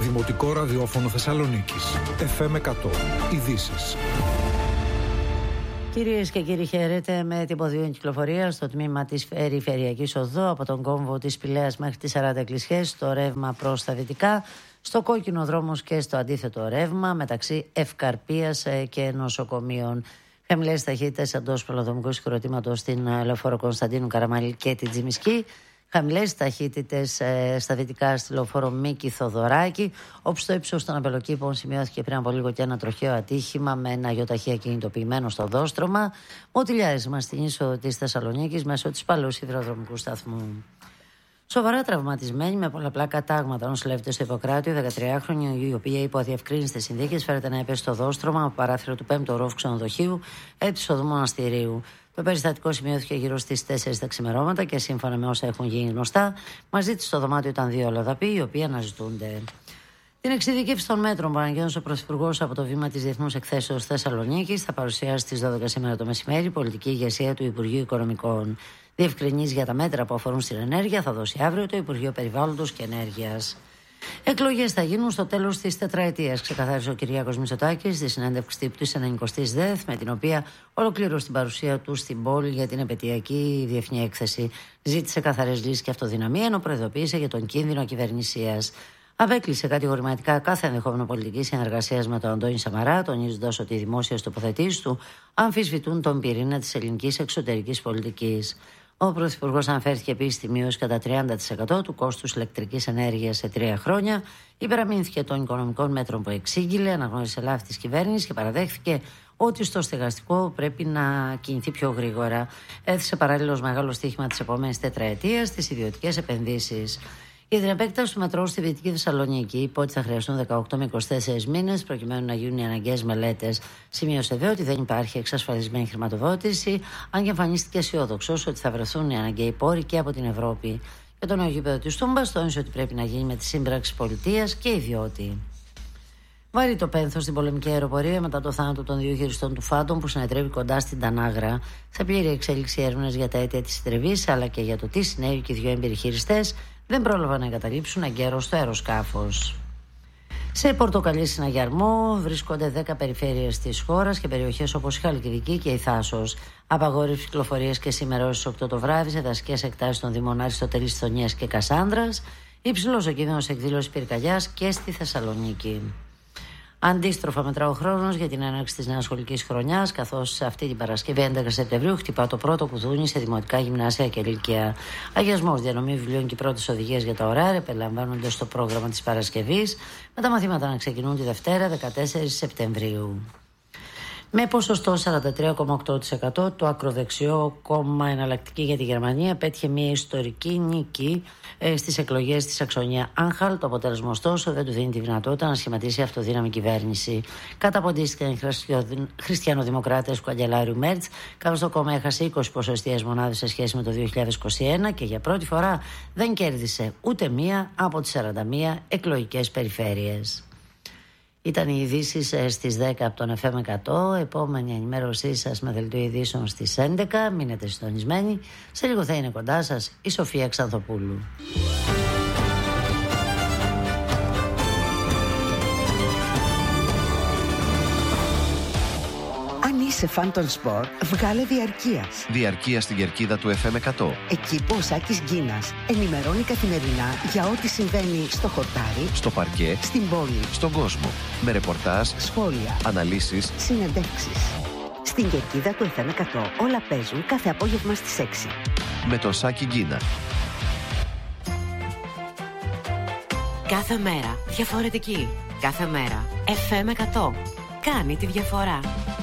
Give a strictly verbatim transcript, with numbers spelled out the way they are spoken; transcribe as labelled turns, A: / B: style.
A: Δημοτικό Ραδιόφωνο Θεσσαλονίκης. εφ εμ εκατό. Ειδήσεις.
B: Κυρίες και κύριοι, χαίρετε. Με την ποδήλατη κυκλοφορία στο τμήμα της Περιφερειακής Οδού από τον κόμβο της Πηλαίας μέχρι τις σαράντα Εκκλησιές, στο ρεύμα προς τα δυτικά, στο κόκκινο δρόμος και στο αντίθετο ρεύμα μεταξύ Ευκαρπίας και νοσοκομείων. Χαμηλές ταχύτητες εντός προλοδομικού συγκροτήματος στην λεωφόρο Κωνσταντίνου Καραμαλή και την Τζιμισκή. Χαμηλές ταχύτητες ε, στα δυτικά στη λεωφόρο Μίκη Θοδωράκη, όπου στο ύψος των Αμπελοκήπων σημειώθηκε πριν από λίγο και ένα τροχαίο ατύχημα με ένα γεωταχεία κινητοποιημένο στο δόστρωμα. Μοτιλιάρισμα στην είσοδο της Θεσσαλονίκης μέσω της παλαιού υδροδρομικού σταθμού. Σοβαρά τραυματισμένη με πολλαπλά κατάγματα νοσηλεύεται στο Ιπποκράτιο, δεκατριάχρονη, η οποία υπό αδιευκρίνηστες συνθήκες φέρεται να έπεσε στο δόστρωμα από παράθυρο του πέμπτου ορόφου ξενοδοχείου επί της οδού Μοναστηρίου. Το περιστατικό σημειώθηκε γύρω στις τέσσερις τα ξημερώματα και σύμφωνα με όσα έχουν γίνει γνωστά, μαζί της στο δωμάτιο ήταν δύο αλλοδαποί, οι οποίοι αναζητούνται. Την εξειδικεύση των μέτρων που ανακοίνωσε ο Πρωθυπουργός από το βήμα της Διεθνούς Εκθέσεως Θεσσαλονίκης θα παρουσιάσει στις δώδεκα σήμερα το μεσημέρι πολιτική ηγεσία του Υπουργείου Οικονομικών. Διευκρινήσεις για τα μέτρα που αφορούν στην ενέργεια θα δώσει αύριο το Υπουργείο Περιβάλλοντος και Ενέργειας. Εκλογές θα γίνουν στο τέλος της τετραετίας, ξεκαθάρισε ο Κυριάκος Μητσοτάκης στη συνέντευξη τύπου της ενενηκοστής ΔΕΘ, με την οποία ολοκλήρωσε την παρουσία του στην πόλη για την επαιτειακή διεθνή έκθεση. Ζήτησε καθαρές λύσεις και αυτοδυναμία, ενώ προειδοποίησε για τον κίνδυνο ακυβερνησίας. Απέκλεισε κατηγορηματικά κάθε ενδεχόμενο πολιτική συνεργασία με τον Αντώνη Σαμαρά, τονίζοντας ότι οι δημόσιες τοποθετήσεις του αμφισβητούν τον πυρήνα της ελληνικής εξωτερικής πολιτικής. Ο Πρωθυπουργός αναφέρθηκε επίσης στη μείωση κατά τριάντα τοις εκατό του κόστους ηλεκτρικής ενέργειας σε τρία χρόνια, υπεραμείνθηκε των οικονομικών μέτρων που εξήγηλε, αναγνώρισε λάθη της κυβέρνησης και παραδέχθηκε ότι στο στεγαστικό πρέπει να κινηθεί πιο γρήγορα. Έθεσε παράλληλο μεγάλο στοίχημα της επόμενης τετραετίας στις ιδιωτικές επενδύσεις. Για την επέκταση του μετρό στη Δυτική Θεσσαλονίκη, είπε ότι θα χρειαστούν δεκαοκτώ με είκοσι τέσσερις μήνες προκειμένου να γίνουν οι αναγκαίες μελέτες. Σημείωσε δε ότι δεν υπάρχει εξασφαλισμένη χρηματοδότηση, αν και εμφανίστηκε αισιόδοξος ότι θα βρεθούν οι αναγκαίοι πόροι και από την Ευρώπη. Για το νέο γήπεδο της Τούμπας τόνισε ότι πρέπει να γίνει με τη σύμπραξη πολιτείας και ιδιώτη. Βαρύ το πένθος στην πολεμική αεροπορία μετά το θάνατο των δύο χειριστών του Φάντομ που συνετρεύει κοντά στην Τανάγρα. Σε πλήρη εξέλιξη έρευνες για τα αίτια της συντριβής αλλά και για το τι συνέβη και οι δύο έμπειροι χειριστές δεν πρόλαβαν να εγκαταλείψουν εγκαίρως το αεροσκάφος. Σε πορτοκαλί συναγερμό βρίσκονται δέκα περιφέρειες της χώρας και περιοχές όπως η Χαλκιδική και η Θάσος. Απαγόρευση κυκλοφορίας και σήμερα ως τις οκτώ το βράδυ σε δασικές εκτάσεις των δήμων Αριστοτέλης, Θωνίας και Κασάνδρας. Υψηλός ο κίνδυνος εκδήλωσης πυρκαγιάς και στη Θεσσαλονίκη. Αντίστροφα μετρά ο χρόνος για την έναρξη της νέας σχολικής χρονιάς, καθώς αυτή την Παρασκευή έντεκα Σεπτεμβρίου χτυπά το πρώτο κουδούνι σε δημοτικά, γυμνάσια και λύκεια. Αγιασμός, διανομή βιβλίων και πρώτες οδηγίες για τα ωράρια περιλαμβάνονται στο πρόγραμμα της Παρασκευής, με τα μαθήματα να ξεκινούν τη Δευτέρα δεκατέσσερις Σεπτεμβρίου. Με ποσοστό σαράντα τρία κόμμα οκτώ τοις εκατό, το ακροδεξιό κόμμα Εναλλακτική για τη Γερμανία πέτυχε μια ιστορική νίκη ε, στις εκλογές της Σαξονία Άνχαλ. Το αποτέλεσμα, ωστόσο, δεν του δίνει τη δυνατότητα να σχηματίσει αυτοδύναμη κυβέρνηση. Καταποντίστηκαν οι χριστιανοδημοκράτες του καγκελάριου Μέρτς, καθώς το κόμμα έχασε είκοσι ποσοστιαίες μονάδες σε σχέση με το δύο χιλιάδες είκοσι ένα και για πρώτη φορά δεν κέρδισε ούτε μία από τις σαράντα μία εκλογικές περιφέρειες. Ήταν οι ειδήσεις στις δέκα από τον εφ εμ εκατό. Επόμενη ενημέρωσή σας με δελτίο ειδήσεων στις έντεκα. Μείνετε συντονισμένοι. Σε λίγο θα είναι κοντά σας η Σοφία Ξανθοπούλου.
C: Αν είσαι φαν των σπορ, βγάλε διαρκείας.
D: Διαρκεία στην κερκίδα του εφ εμ εκατό.
C: Εκεί που ο Σάκης Γκίνας ενημερώνει καθημερινά για ό,τι συμβαίνει στο χορτάρι,
D: στο παρκέ,
C: στην πόλη,
D: στον κόσμο. Με ρεπορτάζ,
C: σχόλια,
D: αναλύσεις,
C: συνεντεύξεις. Στην κερκίδα του εφ εμ εκατό όλα παίζουν κάθε απόγευμα στις έξι.
D: Με τον Σάκη Γκίνα.
E: Κάθε μέρα διαφορετική. Κάθε μέρα εφ εμ εκατό. Κάνει τη διαφορά.